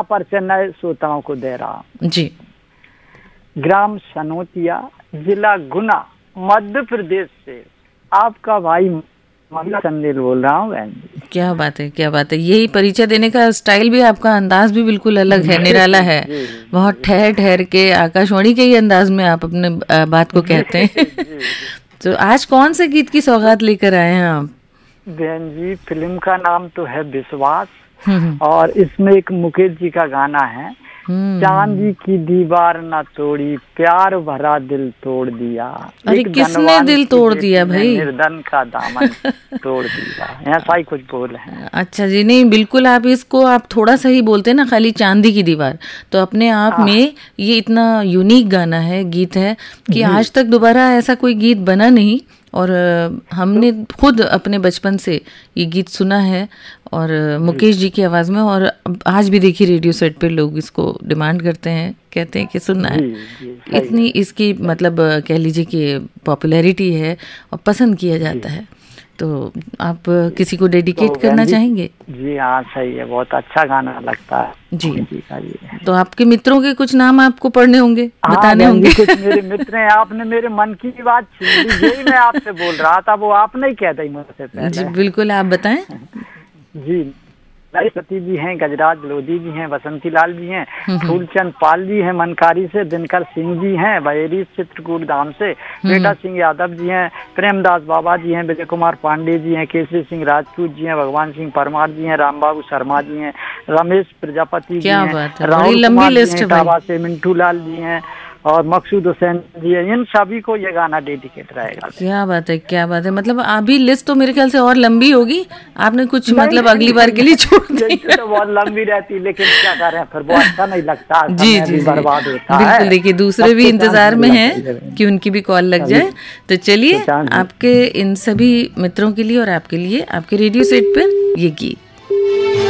परिचय नए श्रोताओं को दे रहा हूँ जी। ग्राम सनोतिया, जिला गुना, मध्य प्रदेश से आपका भाई संदेल बोल रहा हूँ बहन जी। क्या बात है, क्या बात है। यही परिचय देने का स्टाइल भी आपका, अंदाज भी बिल्कुल अलग है, निराला है। बहुत ठहर ठहर के आकाशवाणी के ही अंदाज में आप अपने बात को कहते हैं। तो आज कौन से गीत की सौगात लेकर आए हैं आप? बहन जी फिल्म का नाम तो है विश्वास, और इसमें एक मुकेश जी का गाना है, चांदी की दीवार ना तोड़ी, प्यार भरा दिल तोड़ दिया। अरे किसने दिल तोड़ दिया भाई? निर्धन का दामन तोड़ दिया, ऐसा ही कुछ बोल है। अच्छा जी, नहीं बिल्कुल, आप इसको आप थोड़ा सा ही बोलते ना, खाली चांदी की दीवार, तो अपने आप में ये इतना यूनिक गाना है, गीत है कि आज तक दोबारा ऐसा कोई गीत बना नहीं। और हमने खुद अपने बचपन से ये गीत सुना है, और मुकेश जी की आवाज़ में, और आज भी देखिए रेडियो सेट पे लोग इसको डिमांड करते हैं, कहते हैं कि सुनना है। इतनी इसकी मतलब कह लीजिए कि पॉपुलैरिटी है और पसंद किया जाता है। तो आप किसी को डेडिकेट करना चाहेंगे? जी हाँ, सही है, बहुत अच्छा गाना लगता है जी। तो आपके मित्रों के कुछ नाम आपको पढ़ने होंगे, बताने होंगे। कुछ मेरे मित्र हैं, आपने मेरे मन की बात छीन ली, यही मैं आपसे बोल रहा था, वो आप नहीं कह दी मुझसे पहले। जी बिल्कुल, आप बताएं। जी, सती जी हैं, गजराज लोधी जी हैं, बसंती लाल जी हैं, फूलचंद पाल जी हैं मनकारी से, दिनकर सिंह जी हैं बहेरी चित्रकूट धाम से, बेटा सिंह यादव जी हैं, प्रेमदास बाबा जी हैं, विजय कुमार पांडे जी हैं, केसरी सिंह राजपूत जी हैं, भगवान सिंह परमार जी हैं, रामबाबू शर्मा जी हैं, रमेश प्रजापति जी हैं, राहुल कुमार जी हैं, टावा से मिंटू लाल जी हैं, और मकसूद हुसैन जी है। इन सभी को ये गाना डेडिकेट रहेगा। क्या बात है, क्या बात है। मतलब अभी लिस्ट तो मेरे ख्याल से और लंबी होगी, आपने कुछ मतलब अगली बार के लिए छोड़ दी। तो बहुत लंबी रहती, लेकिन क्या करें, फिर वो अच्छा नहीं लगता, जी जी बर्बाद होता है। बिल्कुल, देखिए दूसरे भी इंतजार में हैं कि उनकी भी कॉल लग जाए। तो चलिए, आपके इन सभी मित्रों के लिए और आपके लिए, आपके रेडियो सेट पर ये गीत।